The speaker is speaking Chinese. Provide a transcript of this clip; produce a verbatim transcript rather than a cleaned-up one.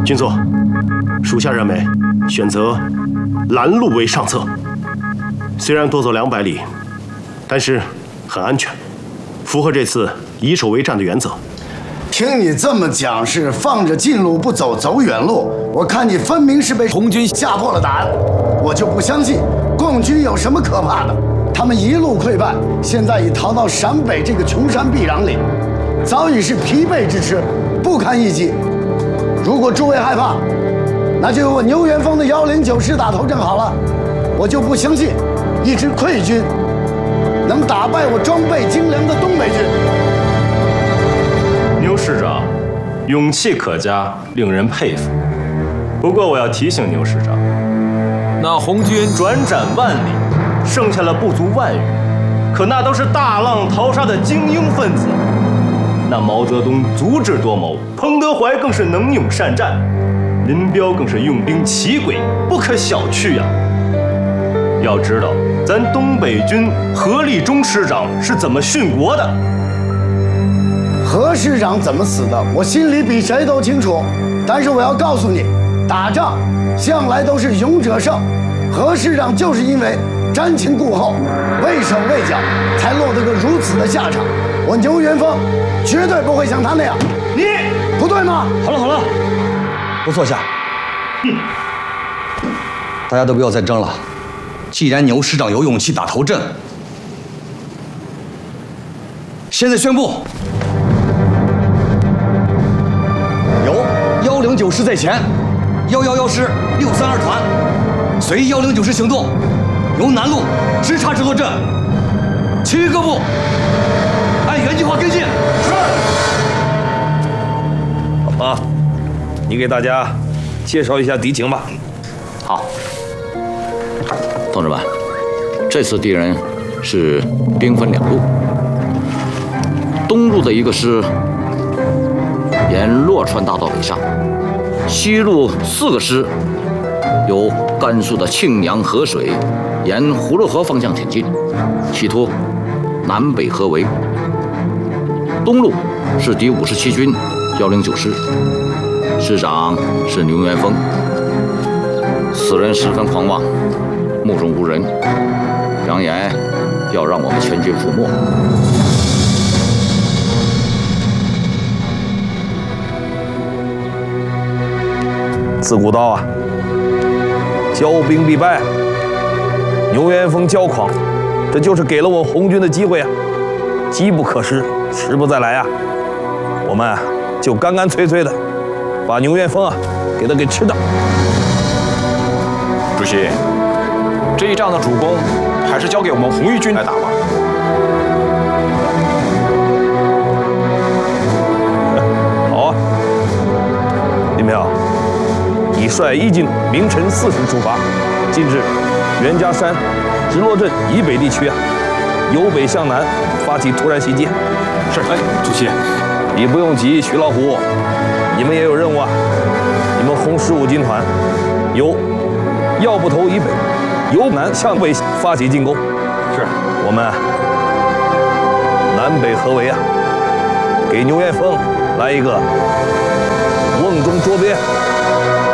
军座，属下认为选择拦路为上策。虽然多走两百里，但是很安全，符合这次以守为战的原则。 听你这么讲，是放着近路不走，走远路。我看你分明是被红军吓破了胆，我就不相信共军有什么可怕的。他们一路溃败，现在已逃到陕北这个穷山僻壤里，早已是疲惫之师，不堪一击。如果诸位害怕，那就由我牛元峰的幺零九师打头阵好了。我就不相信一支溃军能打败我装备精良的东北军。 牛师长，勇气可嘉，令人佩服。不过我要提醒牛师长，那红军转战万里，剩下了不足万余，可那都是大浪淘沙的精英分子。那毛泽东足智多谋，彭德怀更是能勇善战，林彪更是用兵奇诡，不可小觑呀。要知道，咱东北军何立忠师长是怎么殉国的？ 何师长怎么死的，我心里比谁都清楚。但是我要告诉你，打仗向来都是勇者胜。何师长就是因为瞻前顾后，畏手畏脚，才落得个如此的下场。我牛元峰绝对不会像他那样。你不对吗？ 好了好了，都坐下。 嗯， 大家都不要再争了。既然牛师长有勇气打头阵，现在宣布，由幺零九师在前，幺幺幺师六三二团随幺零九师行动，由南路直插这座阵，其余各部按原计划跟进。是。 好啊，你给大家介绍一下敌情吧。 好，同志们，这次敌人是兵分两路，东路的一个师沿洛川大道北上，西路四个师由甘肃的庆阳河水沿葫芦河方向挺进，企图南北合围。东路是第五十七军幺零九师，师长是牛元峰，此人十分狂妄，目中无人，扬言要让我们全军覆没。 自古道啊，骄兵必败。牛元峰骄狂，这就是给了我们红军的机会啊！机不可失，时不再来啊！我们啊，就干干脆脆的把牛元峰啊给他给吃掉。 主席，这一仗的主攻还是交给我们红一军来打吧。 好啊，林彪，你率一军凌晨四时出发，进至袁家山、直落镇以北地区啊，由北向南发起突然袭击。 是，哎，主席， 你不用急，徐老虎，你们也有任务啊！你们红十五军团由药埠头以北，由南向北发起进攻。 是， 我们南北合围啊，给牛元峰来一个瓮中捉鳖。